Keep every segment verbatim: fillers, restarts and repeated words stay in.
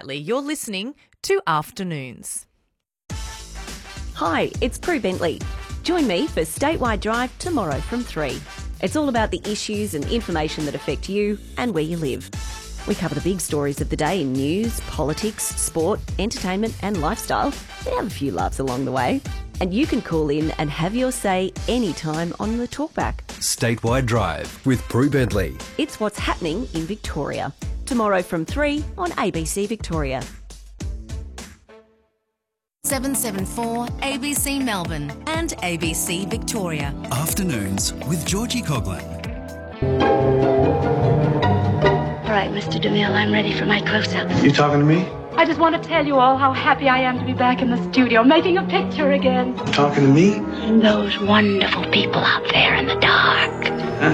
Knightley. You're listening to Afternoons. Hi, it's Prue Bentley. Join me for Statewide Drive tomorrow from three. It's all about the issues and information that affect you and where you live. We cover the big stories of the day in news, politics, sport, entertainment and lifestyle. We have a few laughs along the way. And you can call in and have your say anytime on the talkback. Statewide Drive with Prue Bentley. It's what's happening in Victoria. Tomorrow from three on A B C Victoria. seven seven four A B C Melbourne and A B C Victoria. Afternoons with Georgie Coughlin. All right, Mister DeMille, I'm ready for my close-up. You talking to me? I just want to tell you all how happy I am to be back in the studio, making a picture again. You talking to me? And those wonderful people out there in the dark.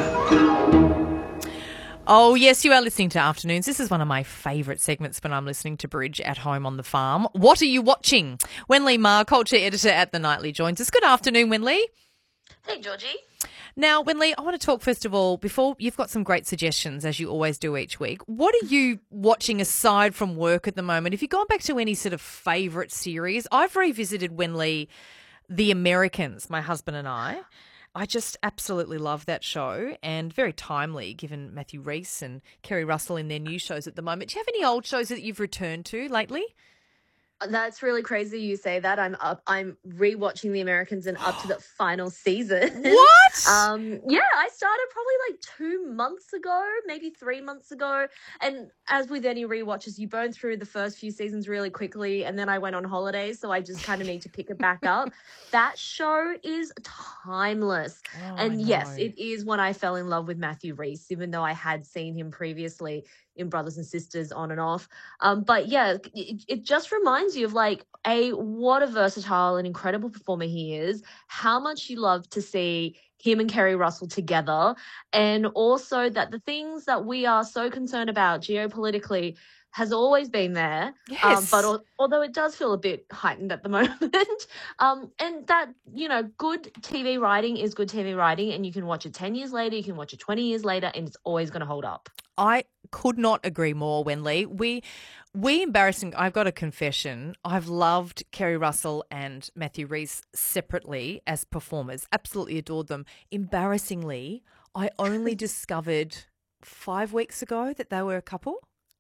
Huh? Oh, yes, you are listening to Afternoons. This is one of my favourite segments when I'm listening to Bridge at home on the farm. What are you watching? Wenlei Ma, culture editor at The Nightly, joins us. Good afternoon, Wenlei. Hey, Georgie. Now, Wenlei, I want to talk first of all, before you've got some great suggestions, as you always do each week. What are you watching aside from work at the moment? If you've gone back to any sort of favourite series, I've revisited, Wenlei, The Americans, my husband and I. I just absolutely love that show and very timely given Matthew Rhys and Kerry Russell in their new shows at the moment. Do you have any old shows that you've returned to lately? That's really crazy you say that. I'm up. I'm rewatching The Americans and up to the final season. What? um, yeah, I started probably like two months ago, maybe three months ago. And as with any rewatches, you burn through the first few seasons really quickly. And then I went on holidays, so I just kind of need to pick it back up. That show is timeless. Oh, and yes, it is when I fell in love with Matthew Rhys, even though I had seen him previously in Brothers and Sisters on and off. Um, but yeah, it, it just reminds you of like, a, what a versatile and incredible performer he is, how much you love to see him and Kerry Russell together, and also that the things that we are so concerned about geopolitically has always been there. Yes. Um, but al- although it does feel a bit heightened at the moment. um, and that, you know, good T V writing is good T V writing, and you can watch it ten years later, you can watch it twenty years later, and it's always going to hold up. I could not agree more, Wenlei. We, we embarrassing, I've got a confession. I've loved Kerry Russell and Matthew Rhys separately as performers. Absolutely adored them. Embarrassingly, I only discovered five weeks ago that they were a couple.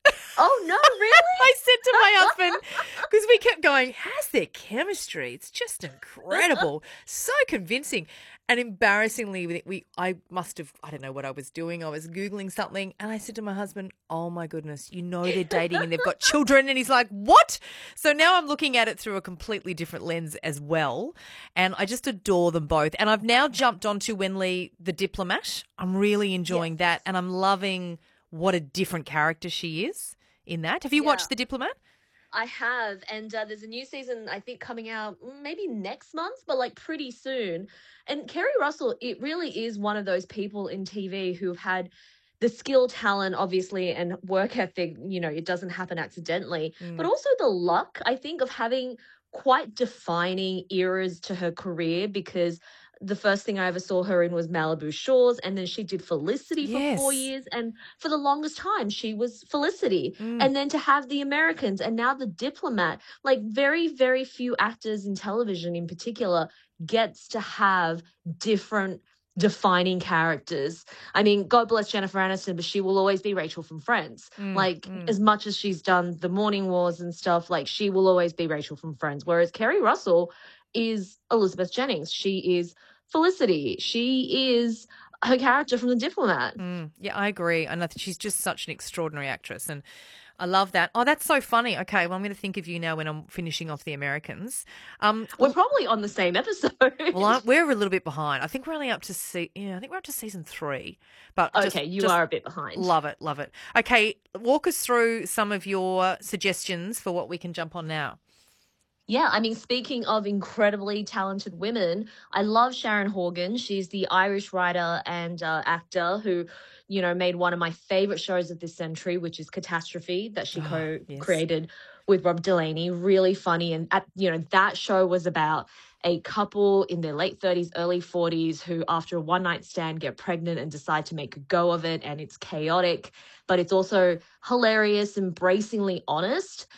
Oh, no, really? I said to my husband, because we kept going, how's their chemistry? It's just incredible. So convincing. And embarrassingly, we, we I must have, I don't know what I was doing. I was Googling something and I said to my husband, oh my goodness, you know they're dating and they've got children. And he's like, what? So now I'm looking at it through a completely different lens as well. And I just adore them both. And I've now jumped onto Wenlei, The Diplomat. I'm really enjoying Yes. that. And I'm loving what a different character she is in that. Have you Yeah. watched The Diplomat? I have, and uh, there's a new season, I think, coming out maybe next month, but like pretty soon. And Kerry Russell, it really is one of those people in T V who've had the skill, talent, obviously, and work ethic. You know, it doesn't happen accidentally, Mm. but also the luck, I think, of having quite defining eras to her career, because the first thing I ever saw her in was Malibu Shores, and then she did Felicity for four Yes. years, and for the longest time she was Felicity. Mm. And then to have The Americans and now The Diplomat, like very, very few actors in television in particular gets to have different defining characters. I mean, God bless Jennifer Aniston, but she will always be Rachel from Friends. Mm, like mm. as much as she's done the Morning Wars and stuff, like she will always be Rachel from Friends. Whereas Kerry Russell is Elizabeth Jennings. She is Felicity. She is her character from The Diplomat. Mm, yeah, I agree. And I think she's just such an extraordinary actress. And I love that. Oh, that's so funny. Okay, well, I'm going to think of you now when I'm finishing off The Americans. Um, We're probably on the same episode. well, I, we're a little bit behind. I think we're only up to se- yeah, I think we're up to season three. But just- okay, you just are a bit behind. Love it, love it. Okay, walk us through some of your suggestions for what we can jump on now. Yeah, I mean, speaking of incredibly talented women, I love Sharon Horgan. She's the Irish writer and uh, actor who, you know, made one of my favorite shows of this century, which is Catastrophe, that she Oh, co-created yes. with Rob Delaney. Really funny. And, at, you know, that show was about a couple in their late thirties, early forties who, after a one-night stand, get pregnant and decide to make a go of it. And it's chaotic, but it's also hilarious, embracingly honest.